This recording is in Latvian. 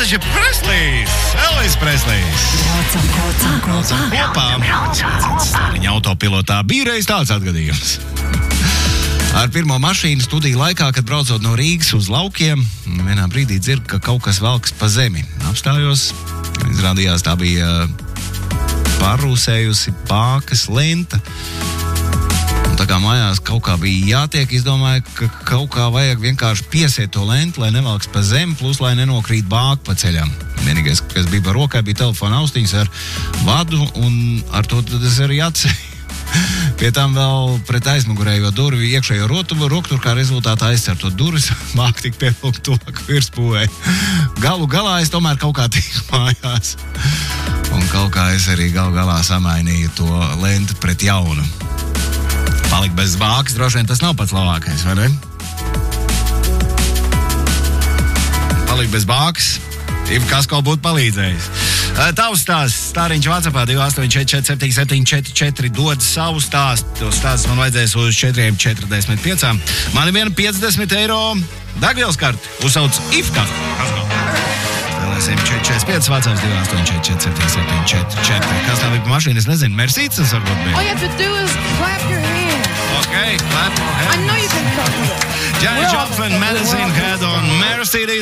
taču ir Preslīs, Elvis Preslīs. Braucam kopā. Viņa autopilotā bija reiz tāds atgadījums. Ar pirmo mašīnu studiju laikā, kad braucot no Rīgas uz laukiem, vienā brīdī dzird, ka kaut kas velkas pa zemi. Apstājos, izrādījās tā bija pārrūsējusi bākas lenta. Un tā kā mājās kaut kā bija jātiek, izdomāju, ka kaut kā vajag vienkārši piesiet to lentu, lai nevelks pa zemi, plus lai nenokrīt bāka pa ceļam. Vienīgais, kas bija par rokai, bija telefona austiņas ar vadu, un ar to tad es arī atceļu. Pie tam vēl pret aizmugurējo durvi iekšējo roktur, kā rezultātā aizcertot durvis, māk tik pievilkt tuvāk virspūvei. Galu galā es tomēr kaut kā tiku mājās. Un kaut kā es arī galu galā samainīju to lentu pret jaunu. Palikt bez bākas, droši vien tas nav pats labākais, vai ne? Palikt bez bākas, kas kaut būtu palīdzējis. Tavs stāsts, stāriņš WhatsAppā 288-4774, dod savu stāstu. To stāsts man vajadzēs uz 4,45. Man ir viena 50 eiro degvielas karte. Uzsauc IFKA. Spēlēsim 4,45, vācās 288-4774. Kas tā bija pa mašīna? Es nezinu, Mercedes varbūt bija. All you have to do is clap your hands. Okay, clap your hands. I know you can clap with it. Janis Joplin, Medicine Head on Mercedes.